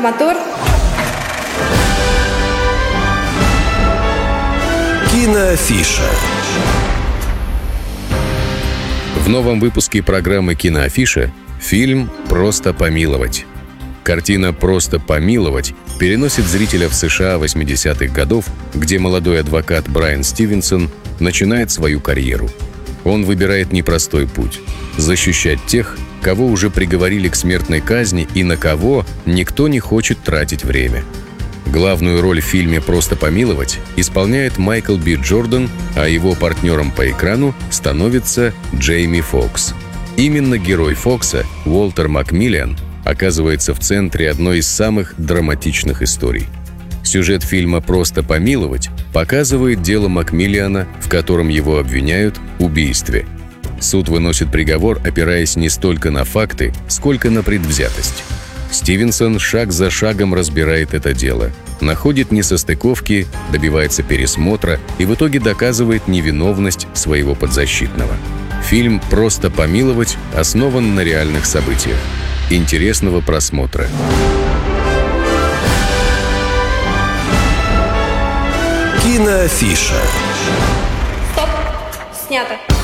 мотор. Киноафиша. В новом выпуске программы «Киноафиша» фильм «Просто помиловать». Картина «Просто помиловать» переносит зрителя в США 80-х годов, где молодой адвокат Брайан Стивенсон начинает свою карьеру. Он выбирает непростой путь – защищать тех, кого уже приговорили к смертной казни и на кого никто не хочет тратить время. Главную роль в фильме «Просто помиловать» исполняет Майкл Би Джордан, а его партнером по экрану становится Джейми Фокс. Именно герой Фокса, Уолтер Макмиллиан, оказывается в центре одной из самых драматичных историй. Сюжет фильма «Просто помиловать» показывает дело Макмиллиана, в котором его обвиняют в убийстве. Суд выносит приговор, опираясь не столько на факты, сколько на предвзятость. Стивенсон шаг за шагом разбирает это дело, находит несостыковки, добивается пересмотра и в итоге доказывает невиновность своего подзащитного. Фильм «Просто помиловать» основан на реальных событиях. Интересного просмотра. Киноафиша. Стоп. Снято.